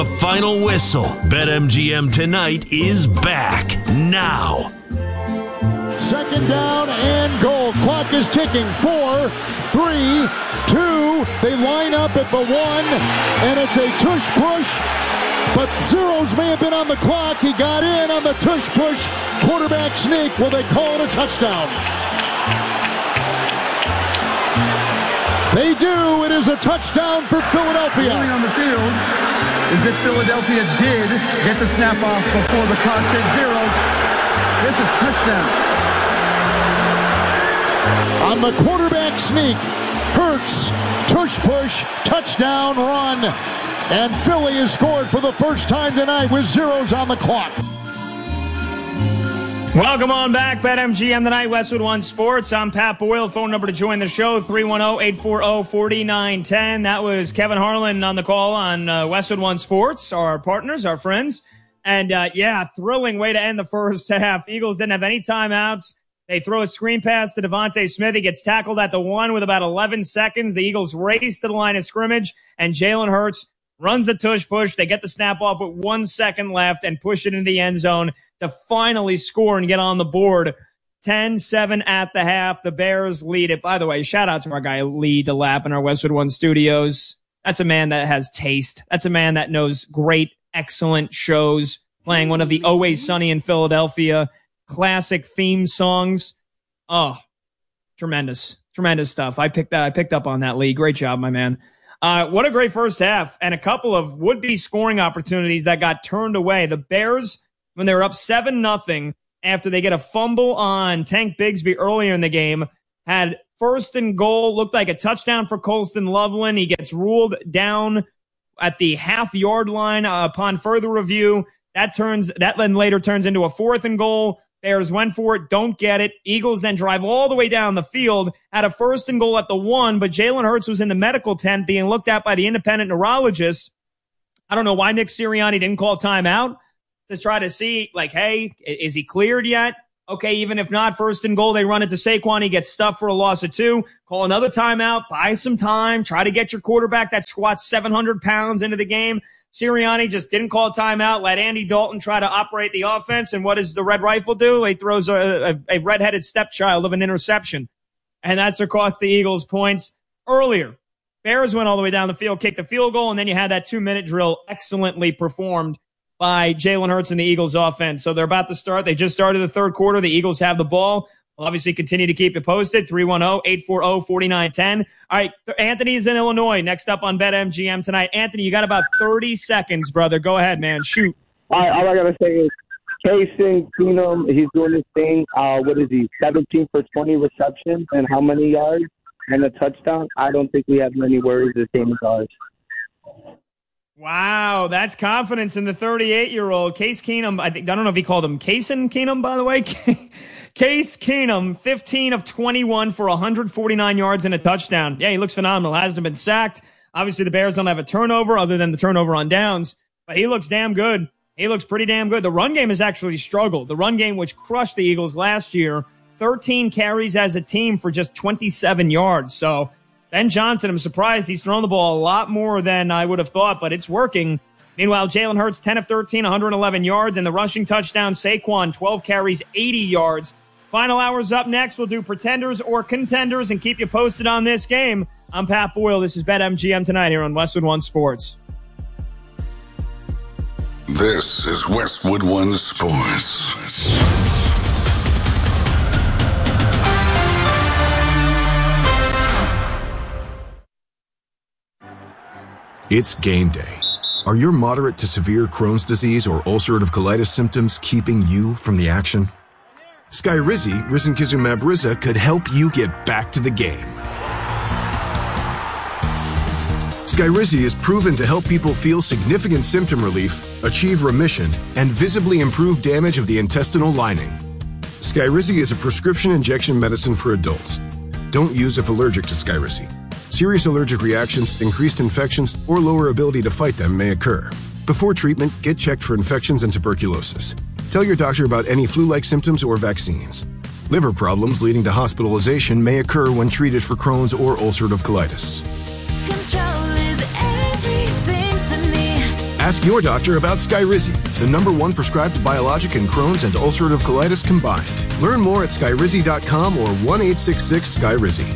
The final whistle. BetMGM Tonight is back now. Second down and goal. Clock is ticking. 4, 3, 2. They line up at the 1, and it's a tush push. But zeros may have been on the clock. He got in on the tush push. Quarterback sneak. Will they call it a touchdown? They do. It is a touchdown for Philadelphia. Only on the field is that Philadelphia did get the snap off before the clock said zero. It's a touchdown. On the quarterback sneak, Hurts, tush push, touchdown run. And Philly has scored for the first time tonight with zeros on the clock. Welcome on back, BetMGM Tonight, Westwood One Sports. I'm Pat Boyle. Phone number to join the show, 310-840-4910. That was Kevin Harlan on the call on Westwood One Sports, our partners, our friends. And, thrilling way to end the first half. Eagles didn't have any timeouts. They throw a screen pass to Devontae Smith. He gets tackled at the 1 with about 11 seconds. The Eagles race to the line of scrimmage, and Jalen Hurts runs the tush push. They get the snap off with 1 second left and push it into the end zone to finally score and get on the board. 10-7 at the half. The Bears lead it. By the way, shout out to our guy Lee DeLapp in our Westwood One studios. That's a man that has taste. That's a man that knows great, excellent shows, playing one of the Always Sunny in Philadelphia classic theme songs. Oh, tremendous stuff. I picked up on that, Lee. Great job, my man. What a great first half, and a couple of would-be scoring opportunities that got turned away. The Bears, when they were up 7-0 after they get a fumble on Tank Bigsby earlier in the game, had first and goal, looked like a touchdown for Colston Loveland. He gets ruled down at the half-yard line upon further review. That then later turns into a 4th and goal. Bears went for it, don't get it. Eagles then drive all the way down the field, had a 1st and goal at the 1, but Jalen Hurts was in the medical tent being looked at by the independent neurologist. I don't know why Nick Sirianni didn't call timeout to try to see, like, hey, is he cleared yet? Okay, even if not, 1st and goal, they run it to Saquon. He gets stuffed for a loss of 2. Call another timeout, buy some time, try to get your quarterback that squats 700 pounds into the game. Sirianni just didn't call a timeout, let Andy Dalton try to operate the offense, and what does the Red Rifle do? He throws a redheaded stepchild of an interception, and that's what cost the Eagles points earlier. Bears went all the way down the field, kicked the field goal, and then you had that 2-minute drill excellently performed by Jalen Hurts and the Eagles offense. So they're about to start. They just started the third quarter. The Eagles have the ball. We'll obviously continue to keep you posted. 310-840-4910. All right, Anthony is in Illinois. Next up on BetMGM tonight. Anthony, you got about 30 seconds, brother. Go ahead, man. Shoot. All I got to say is Casey Keenum, he's doing his thing. What is he, 17 for 20 receptions and how many yards and a touchdown? I don't think we have many worries the same as ours. Wow, that's confidence in the 38-year-old. Case Keenum, I don't know if he called him Cason Keenum, by the way. Case Keenum, 15 of 21 for 149 yards and a touchdown. Yeah, he looks phenomenal. Hasn't been sacked. Obviously, the Bears don't have a turnover other than the turnover on downs, but he looks damn good. He looks pretty damn good. The run game has actually struggled. The run game, which crushed the Eagles last year, 13 carries as a team for just 27 yards. So Ben Johnson, I'm surprised he's thrown the ball a lot more than I would have thought, but it's working. Meanwhile, Jalen Hurts, 10 of 13, 111 yards, and the rushing touchdown, Saquon, 12 carries, 80 yards. Final hour's up next. We'll do pretenders or contenders and keep you posted on this game. I'm Pat Boyle. This is BetMGM tonight here on Westwood One Sports. This is Westwood One Sports. It's game day. Are your moderate to severe Crohn's disease or ulcerative colitis symptoms keeping you from the action? Skyrizi, risankizumab Riza, could help you get back to the game. Skyrizi is proven to help people feel significant symptom relief, achieve remission, and visibly improve damage of the intestinal lining. Skyrizi is a prescription injection medicine for adults. Don't use if allergic to Skyrizi. Serious allergic reactions, increased infections, or lower ability to fight them may occur. Before treatment, get checked for infections and tuberculosis. Tell your doctor about any flu-like symptoms or vaccines. Liver problems leading to hospitalization may occur when treated for Crohn's or ulcerative colitis. Control is everything to me. Ask your doctor about Skyrizi, the #1 prescribed biologic in Crohn's and ulcerative colitis combined. Learn more at skyrizi.com or 1-866-SKYRIZI.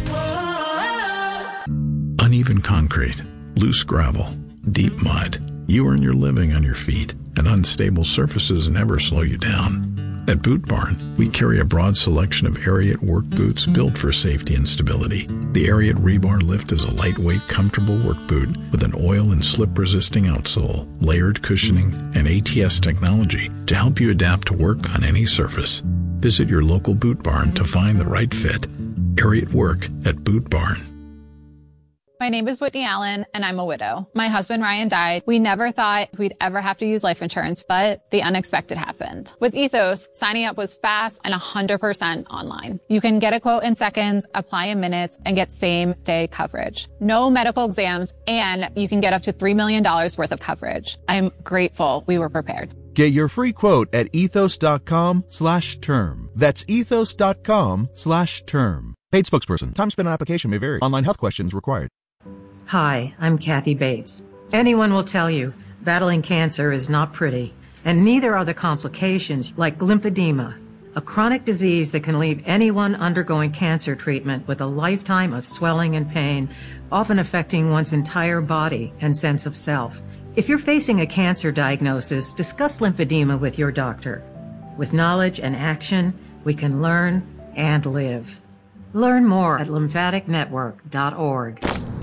Uneven concrete, loose gravel, deep mud. You earn your living on your feet, and unstable surfaces never slow you down. At Boot Barn, we carry a broad selection of Ariat work boots built for safety and stability. The Ariat Rebar Lift is a lightweight, comfortable work boot with an oil and slip-resisting outsole, layered cushioning, and ATS technology to help you adapt to work on any surface. Visit your local Boot Barn to find the right fit. Ariat Work at Boot Barn. My name is Whitney Allen, and I'm a widow. My husband, Ryan, died. We never thought we'd ever have to use life insurance, but the unexpected happened. With Ethos, signing up was fast and 100% online. You can get a quote in seconds, apply in minutes, and get same-day coverage. No medical exams, and you can get up to $3 million worth of coverage. I'm grateful we were prepared. Get your free quote at ethos.com/term. That's ethos.com/term. Paid spokesperson. Time spent on application may vary. Online health questions required. Hi, I'm Kathy Bates. Anyone will tell you battling cancer is not pretty, and neither are the complications like lymphedema, a chronic disease that can leave anyone undergoing cancer treatment with a lifetime of swelling and pain, often affecting one's entire body and sense of self. If you're facing a cancer diagnosis, discuss lymphedema with your doctor. With knowledge and action, we can learn and live. Learn more at lymphaticnetwork.org.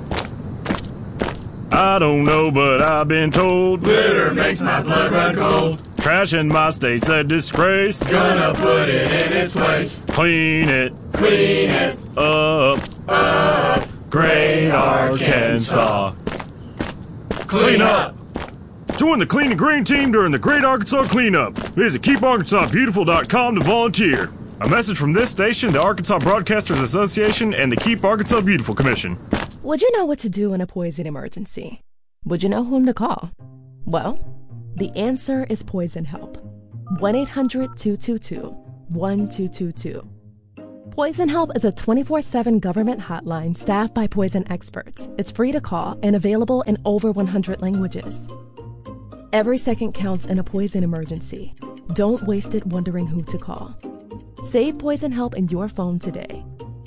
I don't know, but I've been told glitter makes my blood run cold. Trash in my state's a disgrace. Gonna put it in its place. Clean it up. Great Arkansas. Clean up. Join the Clean and Green team during the Great Arkansas Cleanup. Visit KeepArkansasBeautiful.com to volunteer. A message from this station, the Arkansas Broadcasters Association, and the Keep Arkansas Beautiful Commission. Would you know what to do in a poison emergency? Would you know whom to call? Well, the answer is Poison Help. 1-800-222-1222. Poison Help is a 24/7 government hotline staffed by poison experts. It's free to call and available in over 100 languages. Every second counts in a poison emergency. Don't waste it wondering who to call. Save Poison Help in your phone today.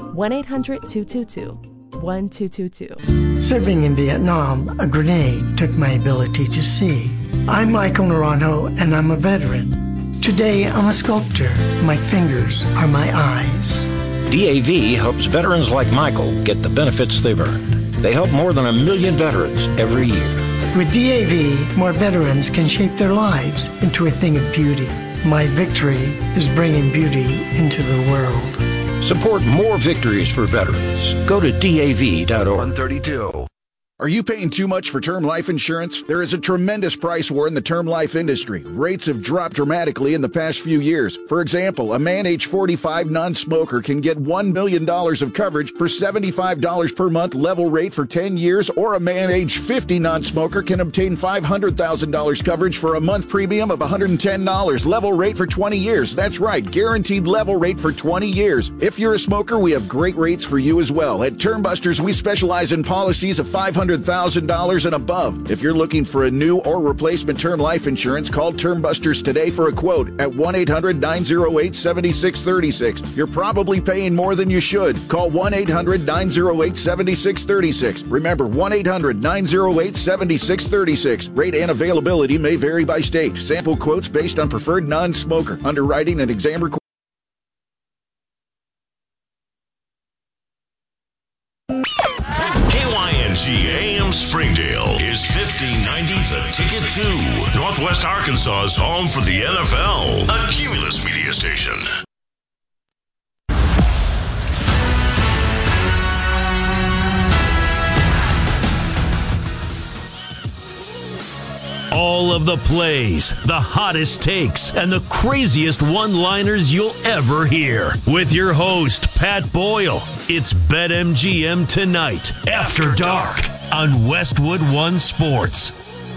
1-800-222-1222. Serving in Vietnam, a grenade took my ability to see. I'm Michael Naranjo, and I'm a veteran. Today, I'm a sculptor. My fingers are my eyes. DAV helps veterans like Michael get the benefits they've earned. They help more than 1 million veterans every year. With DAV, more veterans can shape their lives into a thing of beauty. My victory is bringing beauty into the world. Support more victories for veterans. Go to DAV.org. 132. Are you paying too much for term life insurance? There is a tremendous price war in the term life industry. Rates have dropped dramatically in the past few years. For example, a man age 45 non-smoker can get $1 million of coverage for $75 per month level rate for 10 years, or a man age 50 non-smoker can obtain $500,000 coverage for a month premium of $110 level rate for 20 years. That's right, guaranteed level rate for 20 years. If you're a smoker, we have great rates for you as well. At Term Busters, we specialize in policies of $500,000 and above. If you're looking for a new or replacement term life insurance, call Term Busters today for a quote at 1-800-908-7636. You're probably paying more than you should. Call 1-800-908-7636. Remember, 1-800-908-7636. Rate and availability may vary by state. Sample quotes based on preferred non-smoker. Underwriting and exam requirements. AM Springdale is 1590 The Ticket 2, Northwest Arkansas's home for the NFL, a Cumulus media station. All of the plays, the hottest takes, and the craziest one-liners you'll ever hear. With your host, Pat Boyle. It's BetMGM Tonight, After Dark, on Westwood One Sports.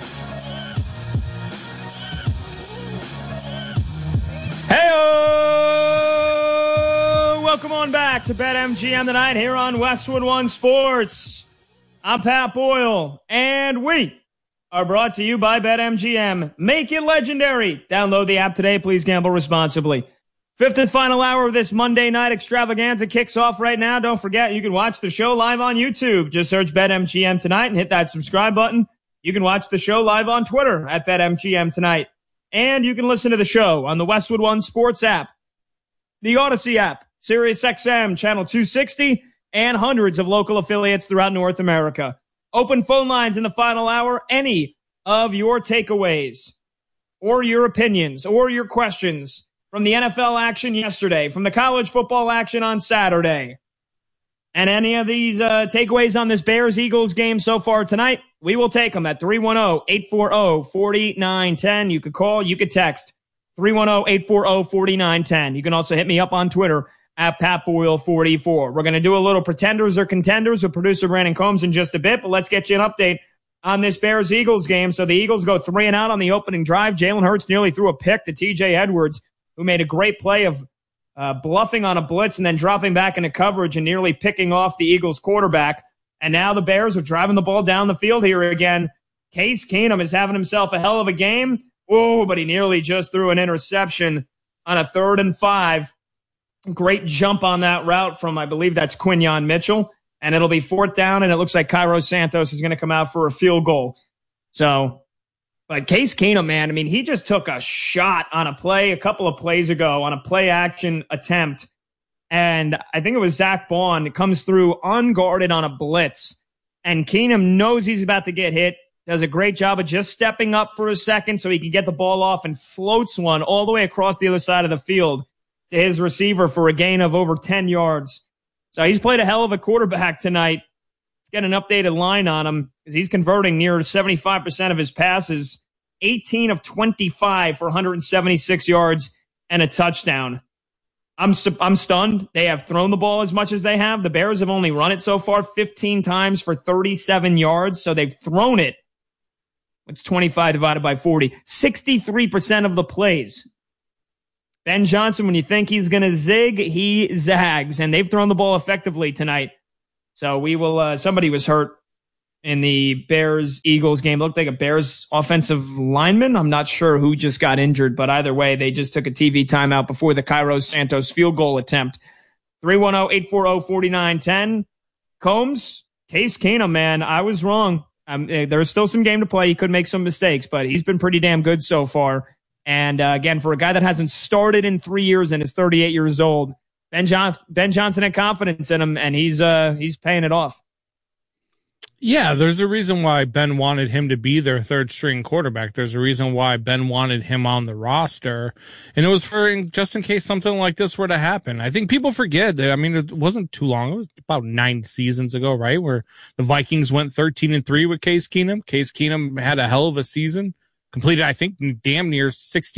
Hey-o! Welcome on back to BetMGM Tonight here on Westwood One Sports. I'm Pat Boyle, and we are brought to you by BetMGM. Make it legendary. Download the app today. Please gamble responsibly. Fifth and final hour of this Monday night extravaganza kicks off right now. Don't forget, you can watch the show live on YouTube. Just search BetMGM Tonight and hit that subscribe button. You can watch the show live on Twitter at BetMGM Tonight. And you can listen to the show on the Westwood One Sports app, the Odyssey app, SiriusXM Channel 260, and hundreds of local affiliates throughout North America. Open phone lines in the final hour. Any of your takeaways or your opinions or your questions from the NFL action yesterday, from the college football action on Saturday, and any of these takeaways on this Bears-Eagles game so far tonight, we will take them at 310-840-4910. You could call, you could text 310-840-4910. You can also hit me up on Twitter at PatBoyle44. We're going to do a little pretenders or contenders with producer Brandon Combs in just a bit, but let's get you an update on this Bears-Eagles game. So the Eagles go 3-and-out on the opening drive. Jalen Hurts nearly threw a pick to TJ Edwards, who made a great play of bluffing on a blitz and then dropping back into coverage and nearly picking off the Eagles quarterback. And now the Bears are driving the ball down the field here again. Case Keenum is having himself a hell of a game. Oh, but he nearly just threw an interception on a 3rd and 5. Great jump on that route from, I believe that's Quinyon Mitchell. And it'll be 4th down, and it looks like Cairo Santos is going to come out for a field goal. So, but Case Keenum, man, I mean, he just took a shot on a play a couple of plays ago on a play-action attempt. And I think it was Zach Bond. It comes through unguarded on a blitz. And Keenum knows he's about to get hit, does a great job of just stepping up for a second so he can get the ball off and floats one all the way across the other side of the field to his receiver for a gain of over 10 yards. So he's played a hell of a quarterback tonight. Let's get an updated line on him because he's converting near 75% of his passes, 18 of 25 for 176 yards and a touchdown. I'm stunned. They have thrown the ball as much as they have. The Bears have only run it so far 15 times for 37 yards, so they've thrown it. It's 25 divided by 40. 63% of the plays. Ben Johnson, when you think he's going to zig, he zags, and they've thrown the ball effectively tonight. So we will, somebody was hurt in the Bears-Eagles game. It looked like a Bears offensive lineman. I'm not sure who just got injured, but either way, they just took a TV timeout before the Cairo Santos field goal attempt. 310-840-4910. Combs, Case Keenum, man, I was wrong. There's still some game to play. He could make some mistakes, but he's been pretty damn good so far. And again, for a guy that hasn't started in 3 years and is 38 years old, Ben Johnson had confidence in him, and he's paying it off. Yeah, there's a reason why Ben wanted him to be their 3rd string quarterback. There's a reason why Ben wanted him on the roster. And it was for just in case something like this were to happen. I think people forget. I mean, it wasn't too long. It was about 9 seasons ago, right? Where the Vikings went 13-3 with Case Keenum. Case Keenum had a hell of a season. Completed, I think, damn near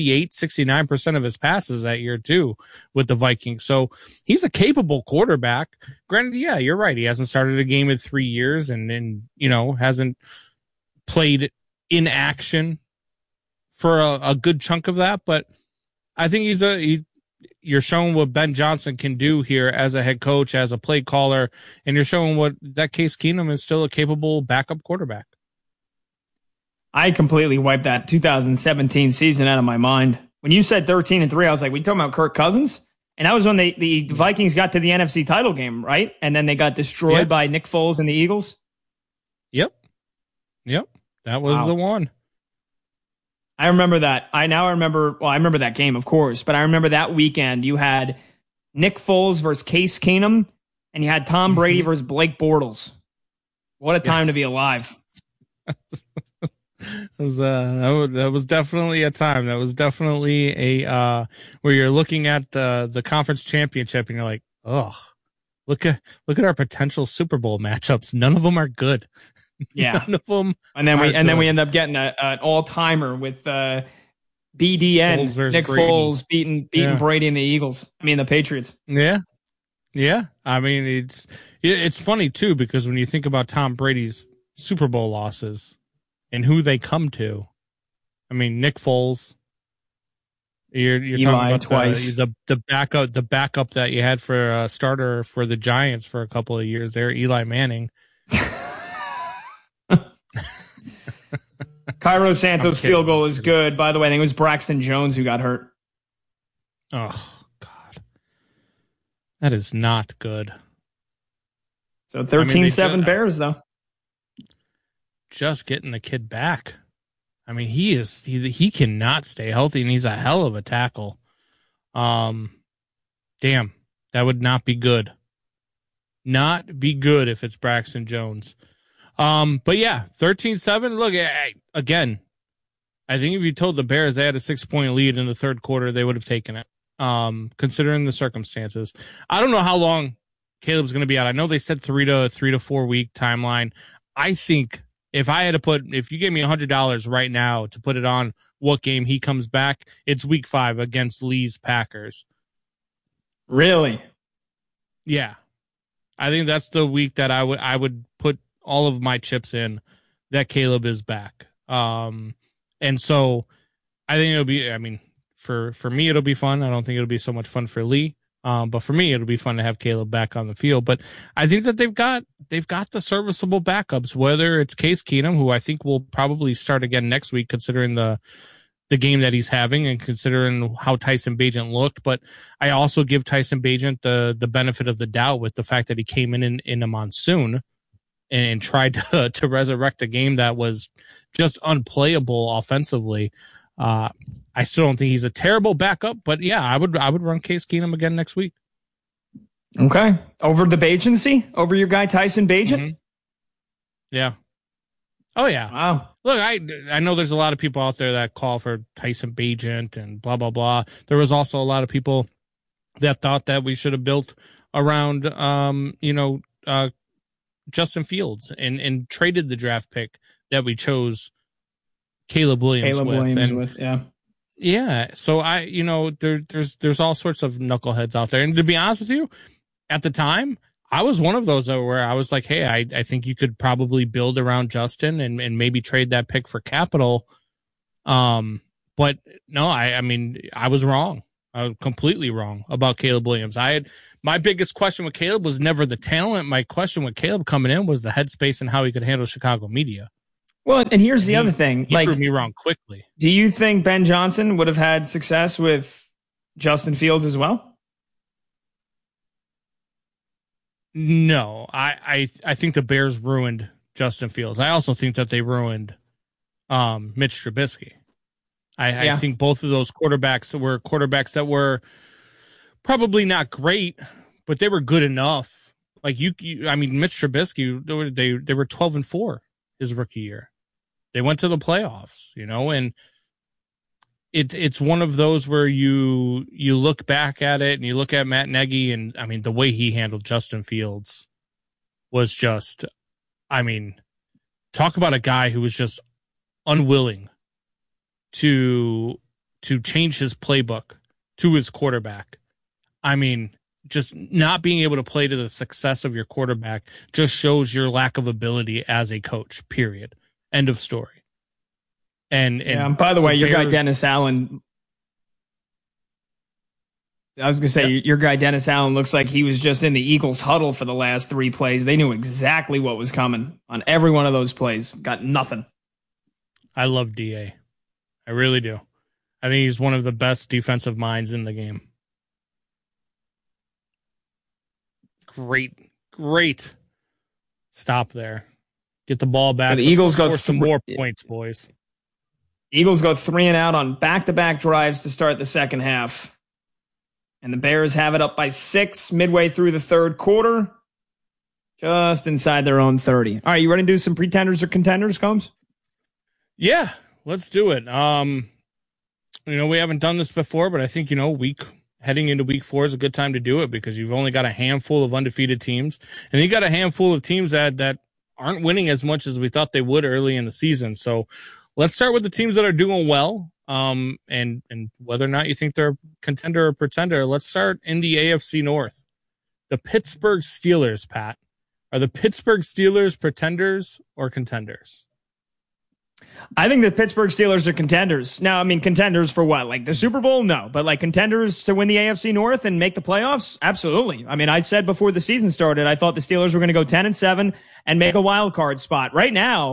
69% of his passes that year, too, with the Vikings. So he's a capable quarterback. Granted, yeah, you're right. He hasn't started a game in 3 years and hasn't played in action for a good chunk of that. But I think you're showing what Ben Johnson can do here as a head coach, as a play caller, and you're showing what that Case Keenum is still a capable backup quarterback. I completely wiped that 2017 season out of my mind. When you said 13-3, I was like, we talking about Kirk Cousins? And that was when the Vikings got to the NFC title game, right? And then they got destroyed by Nick Foles and the Eagles. Yep. That was the one. I remember that. I remember that game, of course, but I remember that weekend you had Nick Foles versus Case Keenum, and you had Tom Brady versus Blake Bortles. What a time to be alive. That was definitely a time. That was definitely a where you're looking at the conference championship and you're like, oh, look at our potential Super Bowl matchups. None of them are good. Yeah, none of them. And then we end up getting an all timer with BDN Nick Brady. Foles beating Brady and the Patriots. Yeah. I mean, it's funny too because when you think about Tom Brady's Super Bowl losses and who they come to, I mean, Nick Foles. You're talking about twice. The backup that you had for a starter for the Giants for a couple of years there, Eli Manning. Cairo Santos field goal is good. By the way, I think it was Braxton Jones who got hurt. Oh, God. That is not good. So 13-7 Bears, though. Just getting the kid back. I mean, he cannot stay healthy, and he's a hell of a tackle. Damn, that would not be good. Not be good if it's Braxton Jones. But yeah, 13-7. Look, again, I think if you told the Bears they had a 6-point lead in the third quarter, they would have taken it, considering the circumstances. I don't know how long Caleb's going to be out. I know they said 3 to 4 week timeline. I think if you gave me $100 right now to put it on what game he comes back, it's week 5 against Lee's Packers. Really? Yeah. I think that's the week that I would put all of my chips in that Caleb is back. And so I think it'll be, I mean, for me, it'll be fun. I don't think it'll be so much fun for Lee. But for me, it'll be fun to have Caleb back on the field. But I think that they've got the serviceable backups, whether it's Case Keenum, who I think will probably start again next week, considering the game that he's having and considering how Tyson Bagent looked. But I also give Tyson Bagent the benefit of the doubt with the fact that he came in a monsoon and tried to resurrect a game that was just unplayable offensively. I still don't think he's a terrible backup, but yeah, I would run Case Keenum again next week. Okay. Over the Bagency? Over your guy Tyson Bagent? Mm-hmm. Yeah. Oh yeah. Wow. Look, I know there's a lot of people out there that call for Tyson Bagent and blah blah blah. There was also a lot of people that thought that we should have built around Justin Fields and traded the draft pick that we chose Caleb Williams with. Yeah. So there's all sorts of knuckleheads out there. And to be honest with you, at the time, I was one of those where I was like, hey, I think you could probably build around Justin and maybe trade that pick for capital. But no, I mean, I was wrong. I was completely wrong about Caleb Williams. My biggest question with Caleb was never the talent. My question with Caleb coming in was the headspace and how he could handle Chicago media. Well, and here's the other thing. He proved me wrong quickly. Do you think Ben Johnson would have had success with Justin Fields as well? No, I think the Bears ruined Justin Fields. I also think that they ruined Mitch Trubisky. I think both of those quarterbacks that were probably not great, but they were good enough. Like Mitch Trubisky, they were 12-4 his rookie year. They went to the playoffs, and it's one of those where you look back at it and you look at Matt Nagy, and I mean the way he handled Justin Fields was just, I mean, talk about a guy who was just unwilling to change his playbook to his quarterback. I mean, just not being able to play to the success of your quarterback just shows your lack of ability as a coach, period. End of story. And by the way, your guy Dennis Allen, I was going to say, your guy Dennis Allen looks like he was just in the Eagles huddle for the last 3 plays. They knew exactly what was coming on every one of those plays. Got nothing. I love DA. I really do. I think he's one of the best defensive minds in the game. Great stop there. Get the ball back. So the Eagles got some more points, boys. Eagles go 3 and out on back-to-back drives to start the second half. And the Bears have it up by 6 midway through the third quarter, just inside their own 30. All right, you ready to do some pretenders or contenders, Combs? Yeah, let's do it. We haven't done this before, but I think, heading into week 4 is a good time to do it because you've only got a handful of undefeated teams, and you got a handful of teams that aren't winning as much as we thought they would early in the season. So let's start with the teams that are doing well. And whether or not you think they're a contender or pretender, let's start in the AFC North. The Pittsburgh Steelers, Pat. Are the Pittsburgh Steelers pretenders or contenders? I think the Pittsburgh Steelers are contenders. Now, I mean, contenders for what? Like the Super Bowl? No. But like contenders to win the AFC North and make the playoffs? Absolutely. I mean, I said before the season started, I thought the Steelers were going to go 10-7 and make a wild card spot. Right now,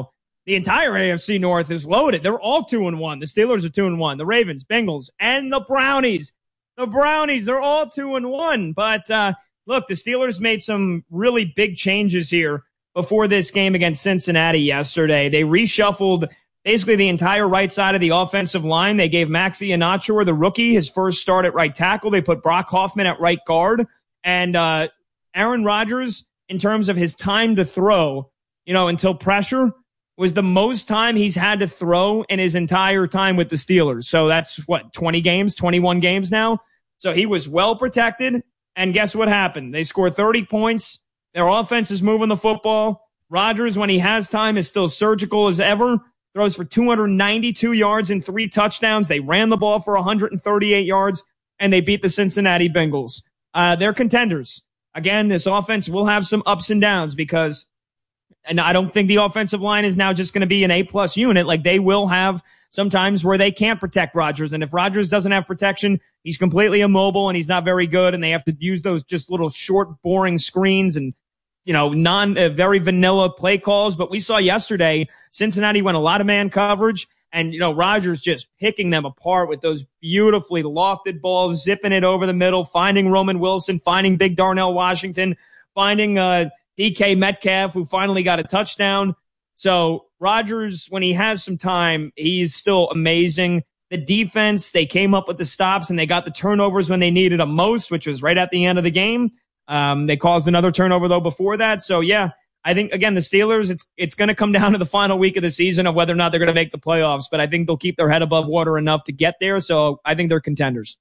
the entire AFC North is loaded. They're all 2-1. The Steelers are 2-1. The Ravens, Bengals, and the Brownies. The Brownies, they're all 2-1. But look, the Steelers made some really big changes here before this game against Cincinnati yesterday. They reshuffled basically the entire right side of the offensive line. They gave Maxi Iheanacho, the rookie, his first start at right tackle. They put Brock Hoffman at right guard. And Aaron Rodgers, in terms of his time to throw, until pressure, was the most time he's had to throw in his entire time with the Steelers. So that's 21 games now. So he was well protected. And guess what happened? They scored 30 points. Their offense is moving the football. Rodgers, when he has time, is still surgical as ever. Throws for 292 yards and 3 touchdowns. They ran the ball for 138 yards, and they beat the Cincinnati Bengals. They're contenders. Again, this offense will have some ups and downs and I don't think the offensive line is now just going to be an A-plus unit. Like, they will have some times where they can't protect Rodgers. And if Rodgers doesn't have protection, he's completely immobile and he's not very good. And they have to use those just little short, boring screens and, very vanilla play calls. But we saw yesterday, Cincinnati went a lot of man coverage and, Rodgers just picking them apart with those beautifully lofted balls, zipping it over the middle, finding Roman Wilson, finding big Darnell Washington, finding, DK Metcalf, who finally got a touchdown. So Rodgers, when he has some time, he's still amazing. The defense, they came up with the stops and they got the turnovers when they needed them most, which was right at the end of the game. They caused another turnover, though, before that. So, yeah, I think, again, the Steelers, it's going to come down to the final week of the season of whether or not they're going to make the playoffs. But I think they'll keep their head above water enough to get there. So I think they're contenders.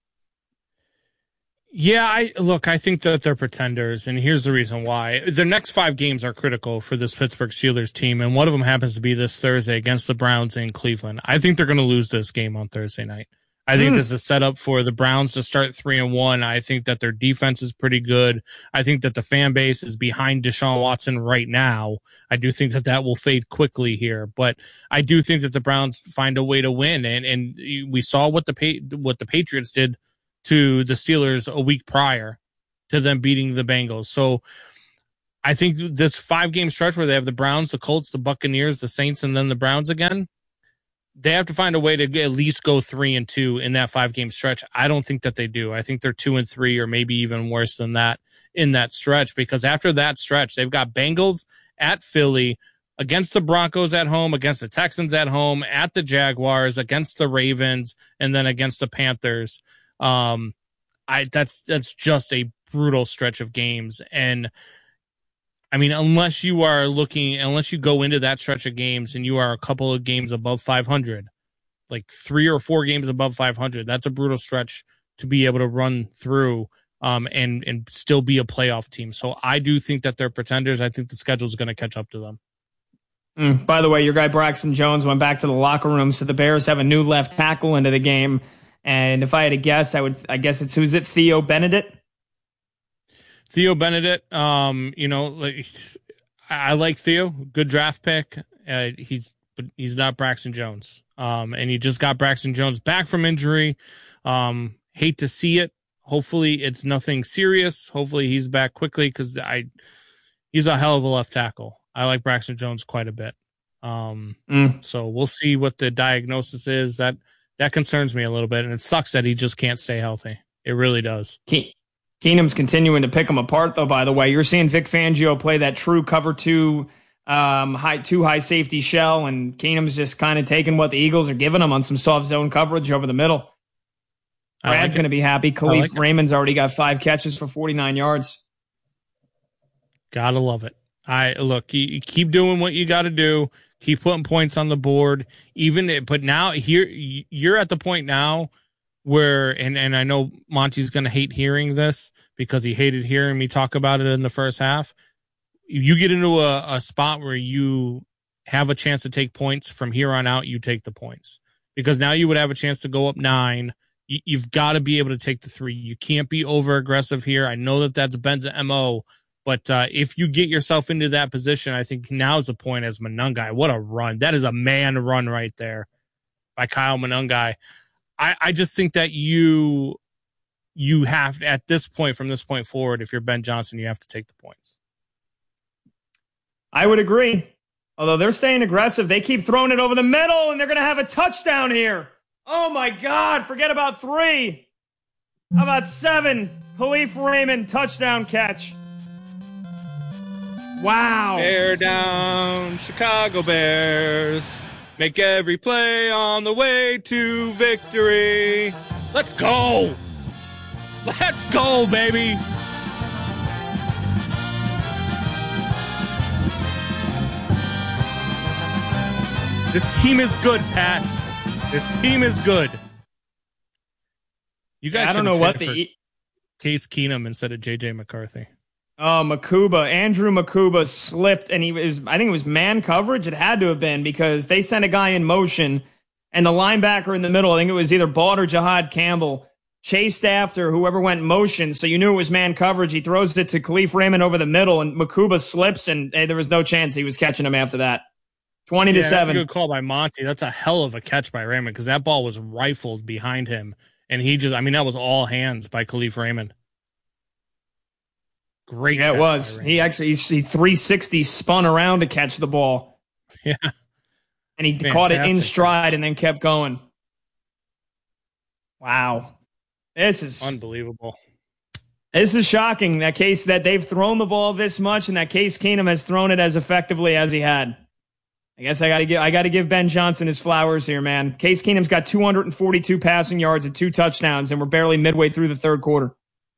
Yeah, I think that they're pretenders, and here's the reason why. Their next 5 games are critical for this Pittsburgh Steelers team, and one of them happens to be this Thursday against the Browns in Cleveland. I think they're going to lose this game on Thursday night. I think this is set up for the Browns to start 3-1. I think that their defense is pretty good. I think that the fan base is behind Deshaun Watson right now. I do think that will fade quickly here, but I do think that the Browns find a way to win, and we saw what the Patriots did to the Steelers a week prior to them beating the Bengals. So I think this 5-game stretch where they have the Browns, the Colts, the Buccaneers, the Saints, and then the Browns again, they have to find a way to at least go 3-2 in that 5-game stretch. I don't think that they do. I think they're 2-3 or maybe even worse than that in that stretch, because after that stretch, they've got Bengals at Philly, against the Broncos at home, against the Texans at home, at the Jaguars, against the Ravens, and then against the Panthers. That's just a brutal stretch of games. And I mean, unless you go into that stretch of games and you are a couple of games above 500, like 3 or 4 games above 500, that's a brutal stretch to be able to run through, and still be a playoff team. So I do think that they're pretenders. I think the schedule is going to catch up to them. By the way, your guy Braxton Jones went back to the locker room. So the Bears have a new left tackle into the game. And if I had to guess, I guess it's who's it? Theo Benedict. Theo Benedict. I like Theo. Good draft pick. He's not Braxton Jones. And he just got Braxton Jones back from injury. Hate to see it. Hopefully it's nothing serious. Hopefully he's back quickly because he's a hell of a left tackle. I like Braxton Jones quite a bit. So we'll see what the diagnosis is. That concerns me a little bit, and it sucks that he just can't stay healthy. It really does. Keenum's continuing to pick him apart, though, by the way. You're seeing Vic Fangio play that true cover 2 high safety shell, and Keenum's just kind of taking what the Eagles are giving him on some soft zone coverage over the middle. Brad's going to be happy. Khalif Raymond's already got 5 catches for 49 yards. Gotta love it. You keep doing what you got to do. Keep putting points on the board. But now here you're at the point now where, and I know Monty's going to hate hearing this because he hated hearing me talk about it in the first half. You get into a spot where you have a chance to take points from here on out. You take the points because now you would have a chance to go up 9. You've got to be able to take the 3. You can't be over aggressive here. I know that that's Ben's MO. But if you get yourself into that position, I think now's the point as Monangai. What a run. That is a man run right there by Kyle Monangai. I just think that you have, at this point, from this point forward, if you're Ben Johnson, you have to take the points. I would agree. Although they're staying aggressive. They keep throwing it over the middle, and they're going to have a touchdown here. Oh, my God. Forget about 3. How about 7? Khalif Raymond, touchdown catch. Wow. Bear down, Chicago Bears. Make every play on the way to victory. Let's go. Let's go, baby. This team is good, Pat. This team is good. You guys, I don't know what Case Keenum instead of JJ McCarthy. Oh, Makuba. Andrew Makuba slipped, and I think it was man coverage. It had to have been because they sent a guy in motion, and the linebacker in the middle, I think it was either Baud or Jahad Campbell, chased after whoever went in motion, so you knew it was man coverage. He throws it to Khalif Raymond over the middle, and Makuba slips, and there was no chance he was catching him after that. 20-7. That's a good call by Monty. That's a hell of a catch by Raymond because that ball was rifled behind him. And that was all hands by Khalif Raymond. Great. Yeah, it was. He 360 spun around to catch the ball. Yeah. And he caught it in stride and then kept going. Wow. This is unbelievable. This is shocking that they've thrown the ball this much and that Case Keenum has thrown it as effectively as he had. I guess I got to give Ben Johnson his flowers here, man. Case Keenum's got 242 passing yards and 2 touchdowns, and we're barely midway through the third quarter.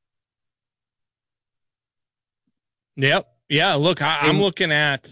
Yep. Yeah. Look, I'm looking at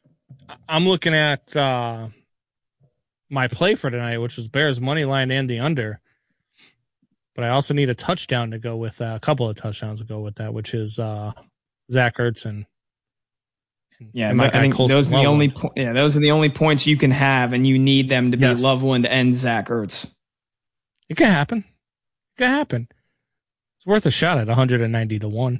my play for tonight, which was Bears money line and the under. But I also need a touchdown to go with a couple of touchdowns to go with that, which is Zach Ertz and I think those are the only those are the only points you can have, and you need them to be Loveland and Zach Ertz. It can happen. It can happen. It's worth a shot at 190-1.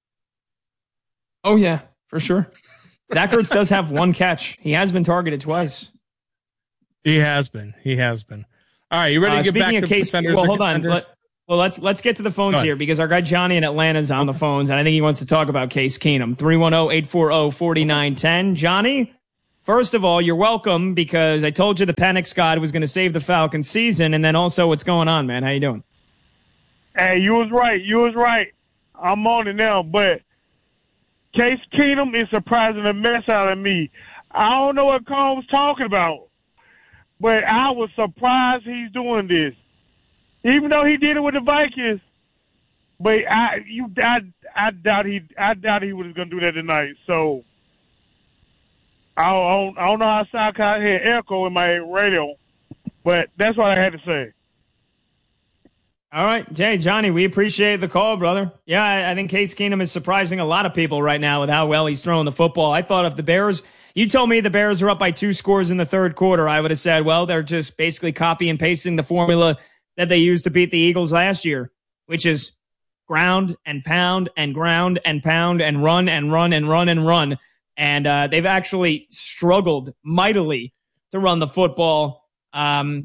Oh yeah, for sure. Zach Ertz does have 1 catch. He has been targeted twice. He has been. All right, you ready to get back to Case? Well, hold on. Let's get to the phones here because our guy Johnny in Atlanta is on the phones, and I think he wants to talk about Case Keenum. 310-840-4910. Johnny, first of all, you're welcome because I told you the Penix God was going to save the Falcons season, and then also what's going on, man? How you doing? Hey, you was right. I'm on it now, but Case Keenum is surprising the mess out of me. I don't know what Cole was talking about, but I was surprised he's doing this. Even though he did it with the Vikings, but I doubt he was going to do that tonight. So I don't know how I sound. I hear echo in my radio, but that's what I had to say. All right, Johnny, we appreciate the call, brother. Yeah, I think Case Keenum is surprising a lot of people right now with how well he's throwing the football. I thought if the Bears, you told me the Bears are up by 2 scores in the third quarter, I would have said, well, they're just basically copy and pasting the formula that they used to beat the Eagles last year, which is ground and pound and ground and pound and run and run and run and run. And they've actually struggled mightily to run the football. They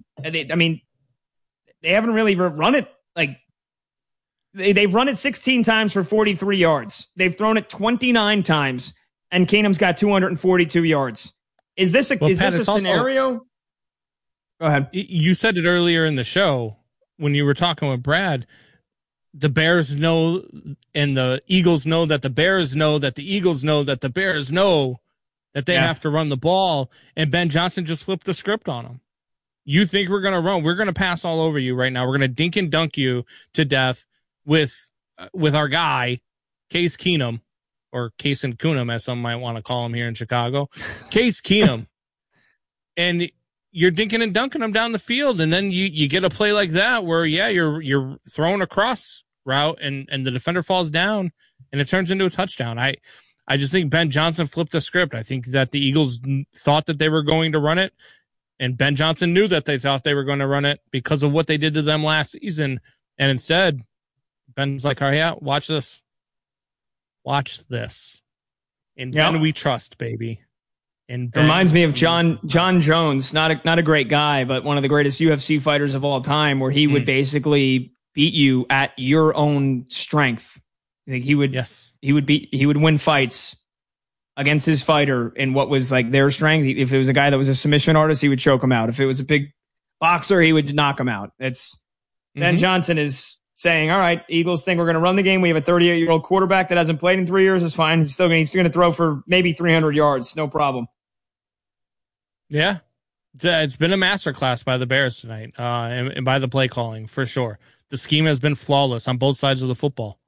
haven't really run it. Like they've run it 16 times for 43 yards. They've thrown it 29 times, and Keenum's got 242 yards. Is this a scenario? Go ahead. You said it earlier in the show when you were talking with Brad. The Bears know, and the Eagles know that the Bears know that the Eagles know that the Bears know that they have to run the ball, and Ben Johnson just flipped the script on them. You think we're going to run? We're going to pass all over you right now. We're going to dink and dunk you to death with our guy, Case Keenum, or Case and Keenum, as some might want to call him here in Chicago. Case Keenum. And you're dinking and dunking them down the field, and then you get a play like that where, you're throwing a cross route, and the defender falls down, and it turns into a touchdown. I just think Ben Johnson flipped the script. I think that the Eagles thought that they were going to run it, and Ben Johnson knew that they thought they were going to run it because of what they did to them last season, and instead, Ben's like, "Oh yeah, watch this. Watch this." And Ben we trust, baby. And it reminds me of John Jones, not a great guy, but one of the greatest UFC fighters of all time, where he would basically beat you at your own strength. I think he would win fights against his fighter in what was like their strength. If it was a guy that was a submission artist, he would choke him out. If it was a big boxer, he would knock him out. Ben Johnson is saying, all right, Eagles think we're going to run the game. We have a 38-year-old quarterback that hasn't played in 3 years. It's fine. He's going to throw for maybe 300 yards. No problem. Yeah. It's been a masterclass by the Bears tonight, and by the play calling, for sure. The scheme has been flawless on both sides of the football.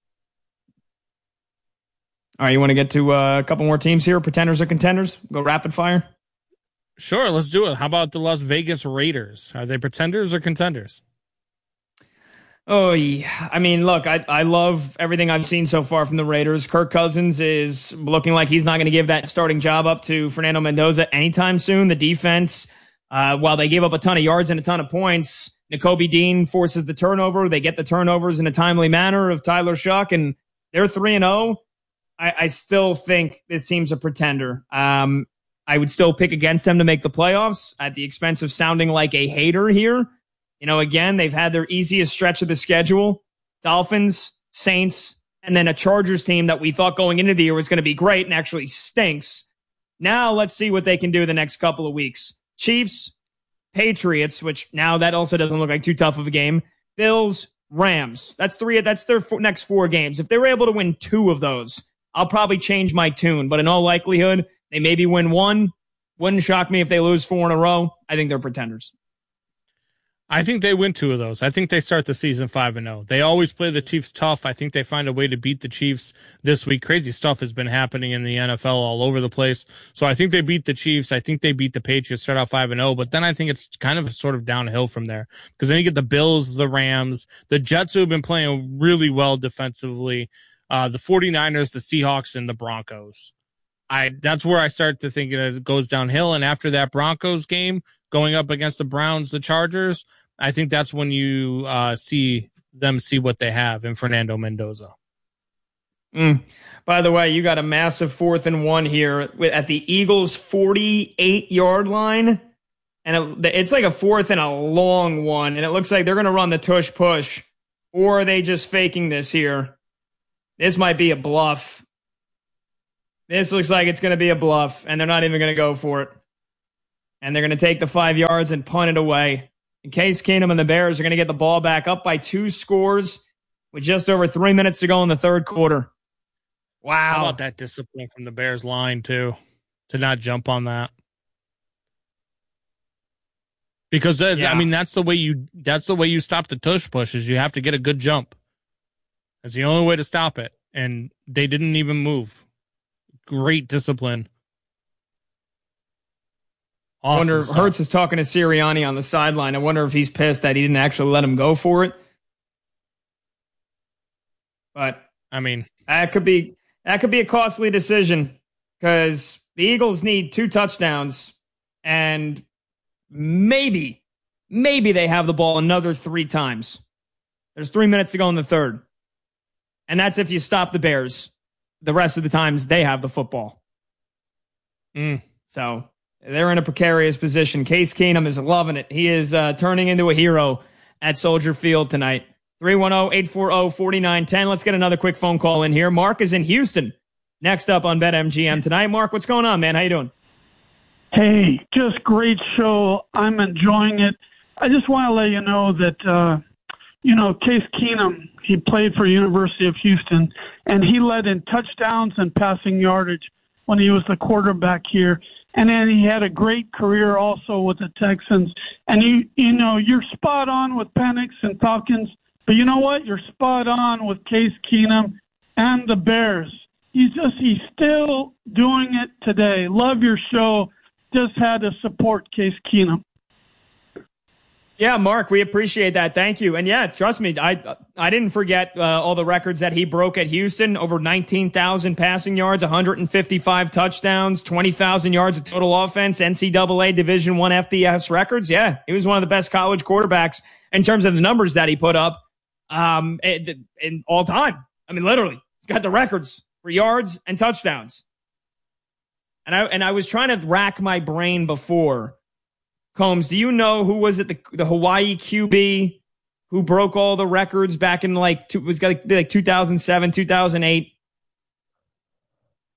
All right, you want to get to a couple more teams here? Pretenders or contenders? Go rapid fire? Sure, let's do it. How about the Las Vegas Raiders? Are they pretenders or contenders? Oh, yeah. I mean, look, I love everything I've seen so far from the Raiders. Kirk Cousins is looking like he's not going to give that starting job up to Fernando Mendoza anytime soon. The defense, while they gave up a ton of yards and a ton of points, Nakobe Dean forces the turnover. They get the turnovers in a timely manner of Tyler Shuck, and they're 3-0. I still think this team's a pretender. I would still pick against them to make the playoffs at the expense of sounding like a hater here. You know, again, they've had their easiest stretch of the schedule. Dolphins, Saints, and then a Chargers team that we thought going into the year was going to be great and actually stinks. Now let's see what they can do the next couple of weeks. Chiefs, Patriots, which now that also doesn't look like too tough of a game. Bills, Rams. That's their next 4 games. If they were able to win 2 of those, I'll probably change my tune. But in all likelihood, they maybe win 1. Wouldn't shock me if they lose 4 in a row. I think they're pretenders. I think they win 2 of those. I think they start the season 5-0. They always play the Chiefs tough. I think they find a way to beat the Chiefs this week. Crazy stuff has been happening in the NFL all over the place. So I think they beat the Chiefs. I think they beat the Patriots, start out 5-0. But then I think it's kind of sort of downhill from there. Because then you get the Bills, the Rams, the Jets, who have been playing really well defensively, the 49ers, the Seahawks, and the Broncos. That's where I start to think it goes downhill. And after that Broncos game, going up against the Browns, the Chargers, I think that's when you see what they have in Fernando Mendoza. By the way, you got a massive 4th and 1 here at the Eagles' 48-yard line. And it's like a 4th and a long one. And it looks like they're going to run the tush push. Or are they just faking this here? This might be a bluff. This looks like it's going to be a bluff. And they're not even going to go for it. And they're going to take the 5 yards and punt it away. And Case Keenum and the Bears are going to get the ball back up by 2 scores with just over 3 minutes to go in the third quarter. Wow. How about that discipline from the Bears line, too, to not jump on that? Because, I mean, that's the way you stop the tush push is you have to get a good jump. That's the only way to stop it. And they didn't even move. Great discipline. Awesome. I wonder if stuff. Hurts is talking to Sirianni on the sideline. I wonder if he's pissed that he didn't actually let him go for it. But I mean, that could be a costly decision because the Eagles need 2 touchdowns and maybe they have the ball another 3 times. There's 3 minutes to go in the third. And that's if you stop the Bears. The rest of the times they have the football. So they're in a precarious position. Case Keenum is loving it. He is turning into a hero at Soldier Field tonight. 310-840-4910. Let's get another quick phone call in here. Mark is in Houston. Next up on BetMGM tonight. Mark, what's going on, man? How you doing? Hey, just great show. I'm enjoying it. I just want to let you know that, Case Keenum, he played for University of Houston, and he led in touchdowns and passing yardage when he was the quarterback here. And then he had a great career also with the Texans. And, you're spot on with Penix and Falcons. But you know what? You're spot on with Case Keenum and the Bears. He's still doing it today. Love your show. Just had to support Case Keenum. Yeah, Mark, we appreciate that. Thank you. And yeah, trust me, I didn't forget all the records that he broke at Houston. Over 19,000 passing yards, 155 touchdowns, 20,000 yards of total offense, NCAA Division I FBS records. Yeah, he was one of the best college quarterbacks in terms of the numbers that he put up in all time. I mean, literally, he's got the records for yards and touchdowns. And I was trying to rack my brain before. Combs, do you know who was it? The Hawaii QB who broke all the records back in 2007, 2008?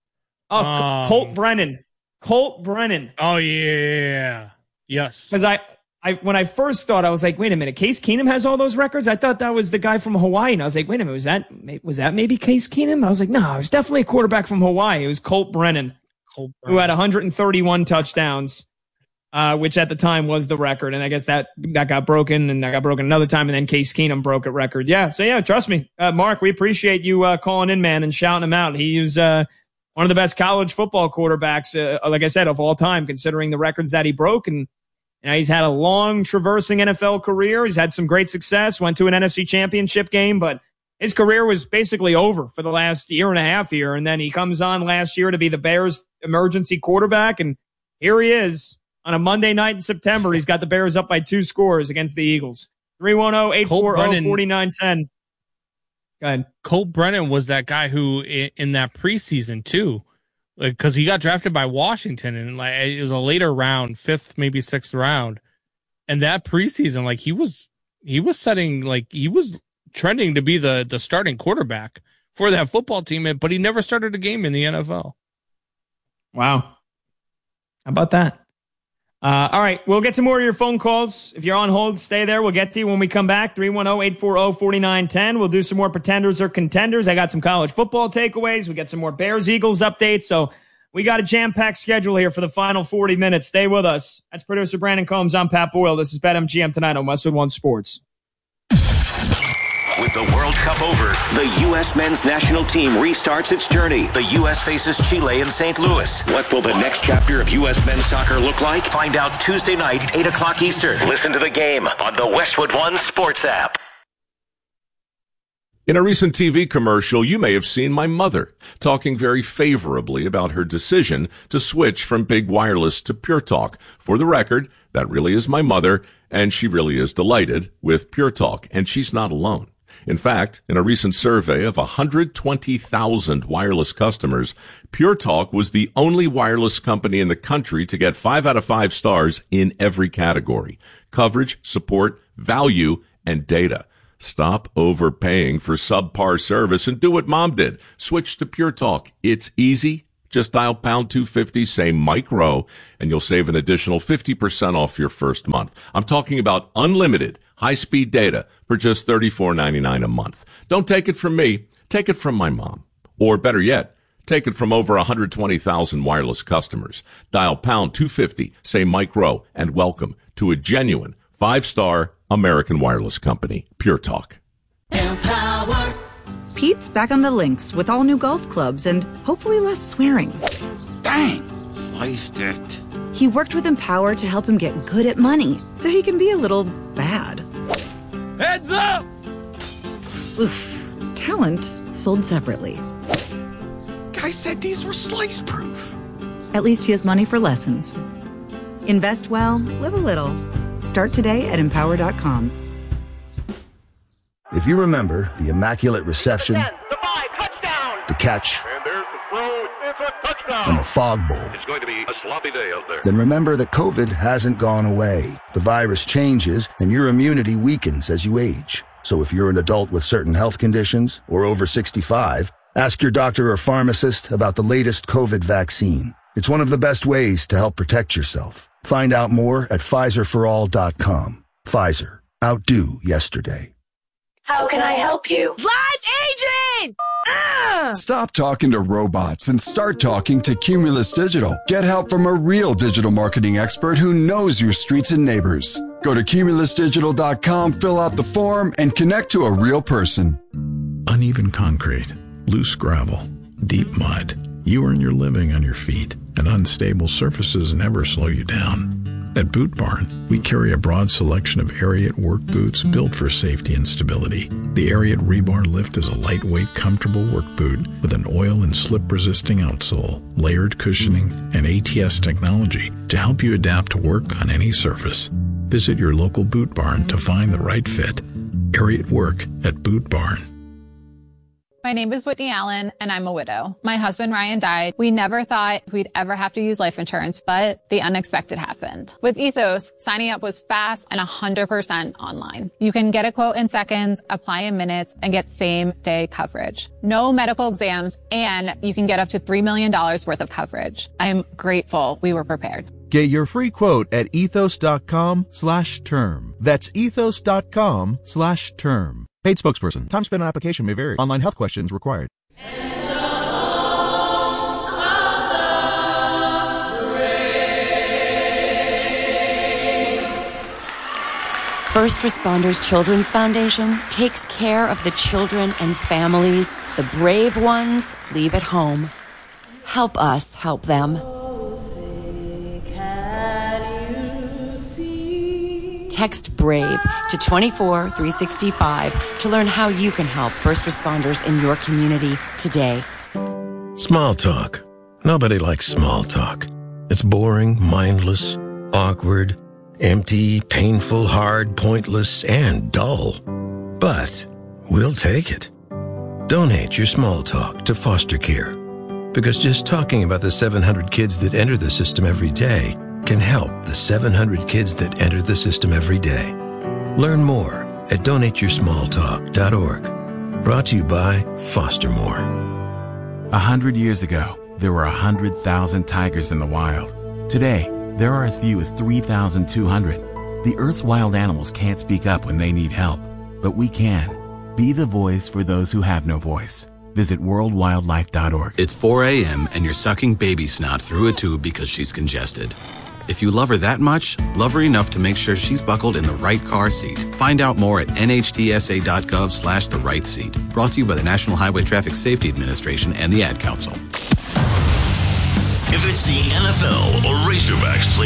Colt Brennan. Oh, yeah. Yes. Because when I first thought, I was like, wait a minute, Case Keenum has all those records? I thought that was the guy from Hawaii. And I was like, wait a minute, was that maybe Case Keenum? I was like, no, it was definitely a quarterback from Hawaii. It was Colt Brennan, who had 131 touchdowns, which at the time was the record. And I guess that got broken, and that got broken another time, and then Case Keenum broke a record. Yeah, so yeah, trust me. Mark, we appreciate you calling in, man, and shouting him out. He was one of the best college football quarterbacks, like I said, of all time, considering the records that he broke. And he's had a long traversing NFL career. He's had some great success, went to an NFC championship game, but his career was basically over for the last year and a half here. And then he comes on last year to be the Bears emergency quarterback. And here he is on a Monday night in September. He's got the Bears up by 2 scores against the Eagles. 310-840-4910. Go ahead. Colt Brennan was that guy who in that preseason too, because he got drafted by Washington, and like it was a later round, 5th, maybe 6th round. And that preseason, like he was setting, like he was trending to be the starting quarterback for that football team, but he never started a game in the NFL. Wow. How about that? All right, we'll get to more of your phone calls. If you're on hold, stay there. We'll get to you when we come back. 310-840-4910. We'll do some more pretenders or contenders. I got some college football takeaways. We got some more Bears-Eagles updates. So we got a jam-packed schedule here for the final 40 minutes. Stay with us. That's producer Brandon Combs. I'm Pat Boyle. This is BetMGM tonight on Westwood One Sports. With the World Cup over, the U.S. men's national team restarts its journey. The U.S. faces Chile in St. Louis. What will the next chapter of U.S. men's soccer look like? Find out Tuesday night, 8 o'clock Eastern. Listen to the game on the Westwood One Sports app. In a recent TV commercial, you may have seen my mother talking very favorably about her decision to switch from big wireless to Pure Talk. For the record, that really is my mother, and she really is delighted with Pure Talk, and she's not alone. In fact, in a recent survey of 120,000 wireless customers, Pure Talk was the only wireless company in the country to get 5 out of 5 stars in every category: coverage, support, value, and data. Stop overpaying for subpar service and do what Mom did. Switch to Pure Talk. It's easy. Just dial pound 250, say Mike Rowe, and you'll save an additional 50% off your first month. I'm talking about unlimited high-speed data for just $34.99 a month. Don't take it from me. Take it from my mom. Or better yet, take it from over 120,000 wireless customers. Dial pound 250, say Mike Rowe, and welcome to a genuine 5-star American wireless company, Pure Talk. Empower. Pete's back on the links with all new golf clubs and hopefully less swearing. Dang, sliced it. He worked with Empower to help him get good at money so he can be a little bad. Heads up! Oof. Talent sold separately. Guy said these were slice proof. At least he has money for lessons. Invest well, live a little. Start today at Empower.com. If you remember the Immaculate Reception, the catch, and the Fog Bowl, it's going to be a sloppy day out there. Then remember that COVID hasn't gone away. The virus changes and your immunity weakens as you age. So if you're an adult with certain health conditions or over 65, ask your doctor or pharmacist about the latest COVID vaccine. It's one of the best ways to help protect yourself. Find out more at PfizerForAll.com. Pfizer. Outdo yesterday. How can I help you? Live agent! Stop talking to robots and start talking to Cumulus Digital. Get help from a real digital marketing expert who knows your streets and neighbors. Go to cumulusdigital.com, fill out the form, and connect to a real person. Uneven concrete, loose gravel, deep mud. You earn your living on your feet, and unstable surfaces never slow you down. At Boot Barn, we carry a broad selection of Ariat work boots built for safety and stability. The Ariat Rebar Lift is a lightweight, comfortable work boot with an oil and slip-resisting outsole, layered cushioning, and ATS technology to help you adapt to work on any surface. Visit your local Boot Barn to find the right fit. Ariat Work at Boot Barn. My name is Whitney Allen, and I'm a widow. My husband, Ryan, died. We never thought we'd ever have to use life insurance, but the unexpected happened. With Ethos, signing up was fast and 100% online. You can get a quote in seconds, apply in minutes, and get same-day coverage. No medical exams, and you can get up to $3 million worth of coverage. I'm grateful we were prepared. Get your free quote at ethos.com/term. That's ethos.com/term. Paid spokesperson. Time spent on application may vary. Online health questions required. First Responders Children's Foundation takes care of the children and families the brave ones leave at home. Help us help them. Text BRAVE to 24365 to learn how you can help first responders in your community today. Small talk. Nobody likes small talk. It's boring, mindless, awkward, empty, painful, hard, pointless, and dull. But we'll take it. Donate your small talk to foster care. Because just talking about the 700 kids that enter the system every day can help the 700 kids that enter the system every day. Learn more at donateyoursmalltalk.org. Brought to you by Fostermore. 100 years ago, there were 100,000 tigers in the wild. Today, there are as few as 3,200. The Earth's wild animals can't speak up when they need help, but we can. Be the voice for those who have no voice. Visit worldwildlife.org. It's 4 a.m. and you're sucking baby snot through a tube because she's congested. If you love her that much, love her enough to make sure she's buckled in the right car seat. Find out more at nhtsa.gov/the right seat. Brought to you by the National Highway Traffic Safety Administration and the Ad Council. If it's the NFL or Razorbacks play